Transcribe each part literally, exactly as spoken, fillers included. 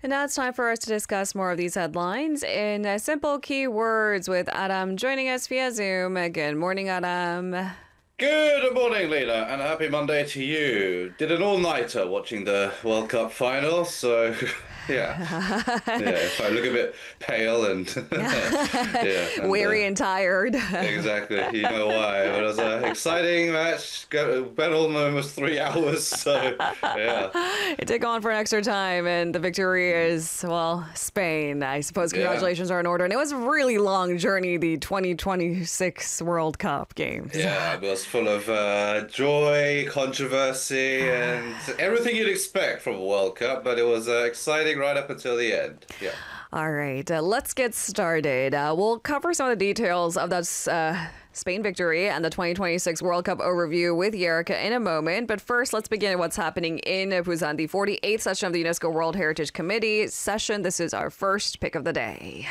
And now it's time for us to discuss more of these headlines in uh, simple keywords with Adam joining us via Zoom. Uh, Good morning, Adam. Good morning, Lena, and a happy Monday to you. Did an all-nighter watching the World Cup final, so yeah, yeah. If I look a bit pale and yeah, and, Weary uh, and tired. exactly, you know why. But it was an exciting match. Go- Went almost three hours, so yeah. It did go on for an extra time, and the victory is, well, Spain. I suppose Yeah. congratulations are in order. And it was a really long journey, the twenty twenty-six World Cup games. Yeah, it was full of uh, joy, controversy, and everything you'd expect from a World Cup, but it was uh, exciting right up until the end. Yeah. All right, uh, let's get started. Uh, we'll cover some of the details of that uh, Spain victory and the twenty twenty-six World Cup overview with Yerika in a moment. But first, let's begin what's happening in Busan, the forty-eighth session of the UNESCO World Heritage Committee session. This is our first pick of the day.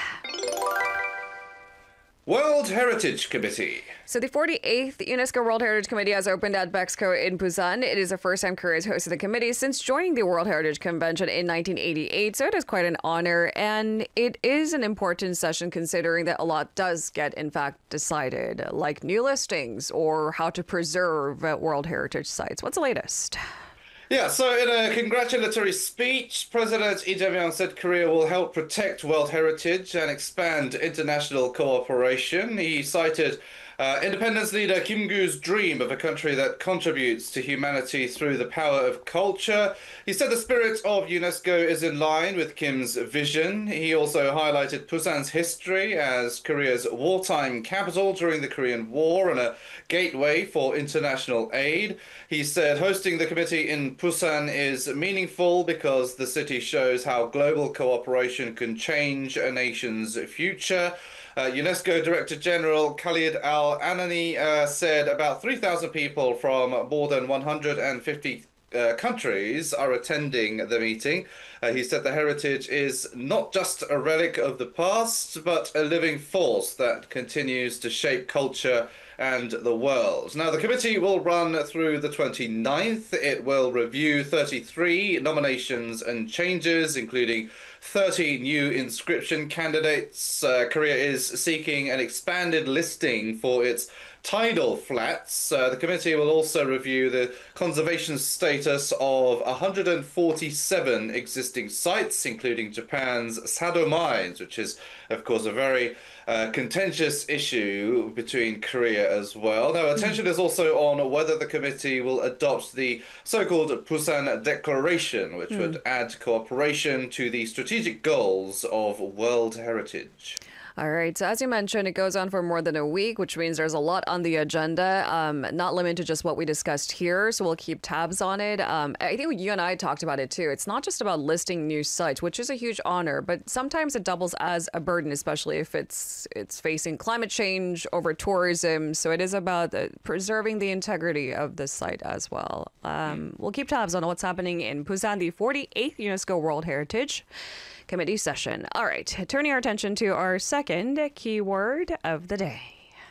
World Heritage Committee. So the forty-eighth UNESCO World Heritage Committee has opened at Bexco in Busan. It is the first time Korea has hosted the committee since joining the World Heritage Convention in nineteen eighty-eight. So it is quite an honor, and it is an important session considering that a lot does get, in fact, decided, like new listings or how to preserve uh, World Heritage sites. What's the latest? Yeah, so in a congratulatory speech, President Lee Jae-myung said Korea will help protect world heritage and expand international cooperation. He cited uh, independence leader Kim Gu-'s dream of a country that contributes to humanity through the power of culture. He said the spirit of UNESCO is in line with Kim's vision. He also highlighted Busan's history as Korea's wartime capital during the Korean War and a gateway for international aid. He said hosting the committee in Busan is meaningful because the city shows how global cooperation can change a nation's future. Uh, UNESCO Director General Khalid Al-Anani uh, said about three thousand people from more than one hundred fifty Uh, countries are attending the meeting. Uh, he said the heritage is not just a relic of the past, but a living force that continues to shape culture and the world. Now, the committee will run through the twenty-ninth. It will review thirty-three nominations and changes, including thirty new inscription candidates. Uh, Korea is seeking an expanded listing for its tidal flats. Uh, the committee will also review the conservation status of one hundred forty-seven existing sites, including Japan's Sado Mines, which is, of course, a very uh, contentious issue between Korea as well. Now, attention is also on whether the committee will adopt the so-called Busan Declaration, which mm. would add cooperation to the strategic goals of World Heritage. All right. So as you mentioned, it goes on for more than a week, which means there's a lot on the agenda, um, not limited to just what we discussed here. So we'll keep tabs on it. Um, I think you and I talked about it, too. It's not just about listing new sites, which is a huge honor, but sometimes it doubles as a burden, especially if it's it's facing climate change over tourism. So it is about uh, preserving the integrity of the site as well. Um, we'll keep tabs on what's happening in Busan, the forty-eighth UNESCO World Heritage Committee session. All right, turning our attention to our second keyword of the day.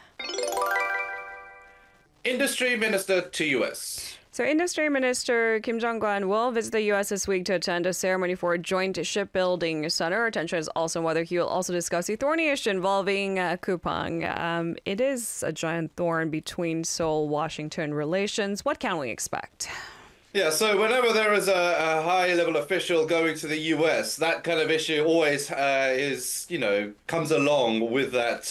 Industry Minister to U S. So Industry Minister Kim Jong-kwan will visit the U S this week to attend a ceremony for a joint shipbuilding center. Attention is also on whether he will also discuss the thorny issue involving uh, Kupang. Um, it is a giant thorn between Seoul-Washington relations. What can we expect? Yeah, so whenever there is a, a high-level official going to the U S, that kind of issue always uh, is, you know, comes along with that